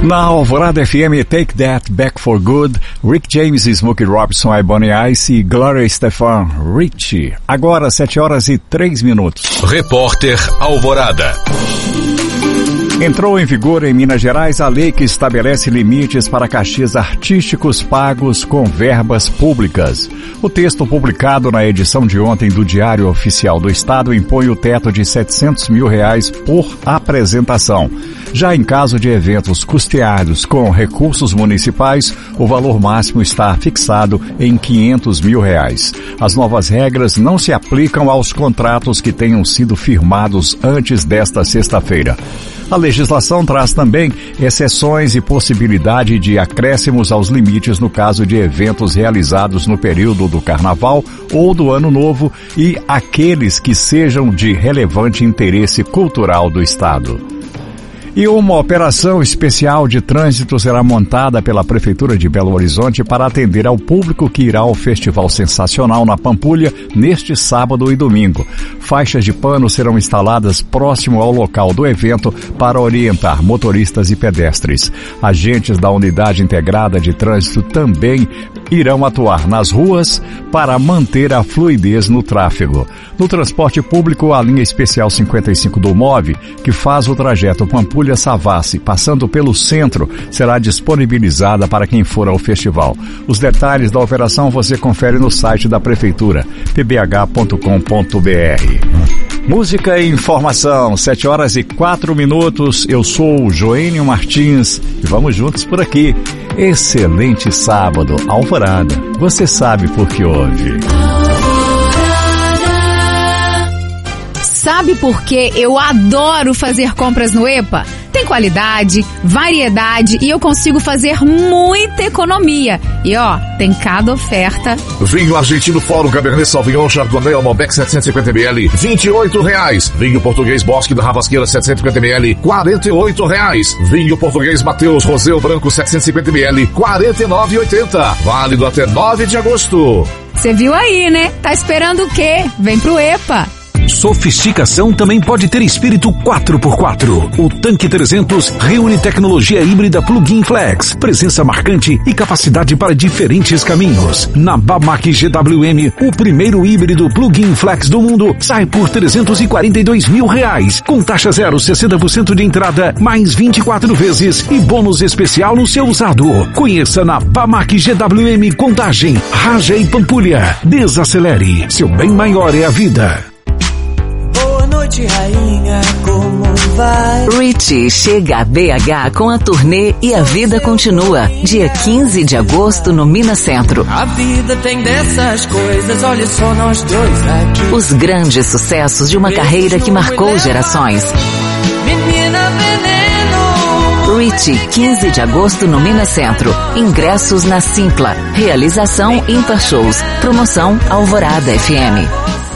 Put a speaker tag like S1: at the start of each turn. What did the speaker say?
S1: Na Alvorada FM, Take That Back for Good, Rick James, Smokey Robinson, Ebony Ice e Gloria Estefan, Richie. Agora 7h03.
S2: Repórter Alvorada.
S1: Entrou em vigor em Minas Gerais a lei que estabelece limites para cachês artísticos pagos com verbas públicas. O texto publicado na edição de ontem do Diário Oficial do Estado impõe o teto de R$700 mil por apresentação. Já em caso de eventos custeados com recursos municipais, o valor máximo está fixado em R$500 mil. As novas regras não se aplicam aos contratos que tenham sido firmados antes desta sexta-feira. A legislação traz também exceções e possibilidade de acréscimos aos limites no caso de eventos realizados no período do Carnaval ou do Ano Novo e aqueles que sejam de relevante interesse cultural do Estado. E uma operação especial de trânsito será montada pela Prefeitura de Belo Horizonte para atender ao público que irá ao Festival Sensacional na Pampulha neste sábado e domingo. Faixas de pano serão instaladas próximo ao local do evento para orientar motoristas e pedestres. Agentes da Unidade Integrada de Trânsito também irão atuar nas ruas para manter a fluidez no tráfego. No transporte público, a linha especial 55 do MOVE, que faz o trajeto Pampulha-Savassi, passando pelo centro, será disponibilizada para quem for ao festival. Os detalhes da operação você confere no site da Prefeitura, pbh.com.br. Música e informação, 7h04. Eu sou o Joênio Martins e vamos juntos por aqui. Excelente sábado, Alvorada. Você sabe por que houve.
S3: Sabe por que eu adoro fazer compras no EPA? Tem qualidade, variedade e eu consigo fazer muita economia. E ó, tem cada oferta.
S4: Vinho argentino Fórum Cabernet Sauvignon Chardonnay Malbec 750ml, R$28. Vinho português Bosque da Ravasqueira 750ml, R$48. Vinho português Mateus Roseu Branco 750ml, R$49,80. Válido até 9 de agosto.
S3: Você viu aí, né? Tá esperando o quê? Vem pro EPA.
S2: Sofisticação também pode ter espírito 4x4. O Tanque 300 reúne tecnologia híbrida Plug-in Flex, presença marcante e capacidade para diferentes caminhos. Na Bamac GWM, o primeiro híbrido Plug-in Flex do mundo sai por R$342 mil, com taxa 0, 60% de entrada, mais 24 vezes e bônus especial no seu usado. Conheça na Bamac GWM Contagem, Raja e Pampulha. Desacelere, seu bem maior é a vida.
S5: Noite, rainha, como vai?
S6: Richie chega a BH com a turnê E a Vida Continua, dia 15 de agosto no Minas Centro.
S5: A vida tem dessas coisas, olha só nós dois aqui.
S6: Os grandes sucessos de uma carreira que marcou gerações.
S5: Menina veneno.
S6: Richie, 15 de agosto no Minas Centro. Ingressos na Simpla. Realização Ímpar Shows. Promoção Alvorada FM.